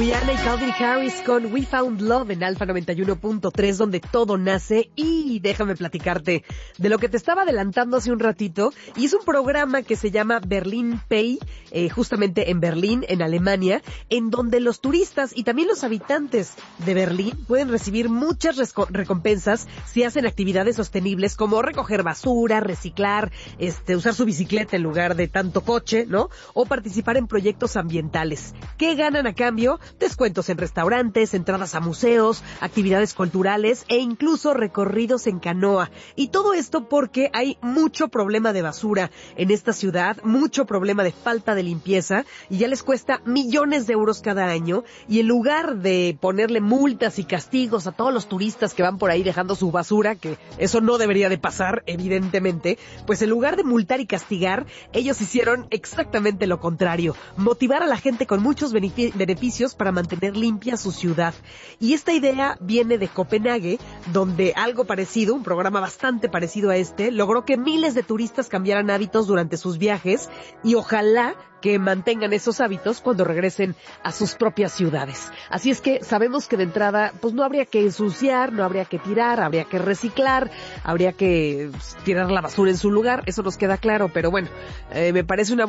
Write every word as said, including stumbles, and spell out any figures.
Rihanna y Calvin Harris con We Found Love en Alfa noventa y uno punto tres, donde todo nace. Y déjame platicarte de lo que te estaba adelantando hace un ratito. Y es un programa que se llama Berlin Pay, eh, justamente en Berlín, en Alemania, en donde los turistas y también los habitantes de Berlín pueden recibir muchas recompensas si hacen actividades sostenibles como recoger basura, reciclar, este, usar su bicicleta en lugar de tanto coche, ¿no? O participar en proyectos ambientales. ¿Qué ganan a cambio? Descuentos en restaurantes, entradas a museos, actividades culturales e incluso recorridos en canoa. Y todo esto porque hay mucho problema de basura en esta ciudad, mucho problema de falta de limpieza, y ya les cuesta millones de euros cada año. Y en lugar de ponerle multas y castigos a todos los turistas que van por ahí dejando su basura, que eso no debería de pasar, evidentemente, pues en lugar de multar y castigar, ellos hicieron exactamente lo contrario: motivar a la gente con muchos beneficios para mantener limpia su ciudad. Y esta idea viene de Copenhague, donde algo parecido, un programa bastante parecido a este, logró que miles de turistas cambiaran hábitos durante sus viajes, y ojalá que mantengan esos hábitos cuando regresen a sus propias ciudades. Así es que sabemos que de entrada, pues no habría que ensuciar, no habría que tirar, habría que reciclar, habría que pues, tirar la basura en su lugar, eso nos queda claro, pero bueno, eh, me parece una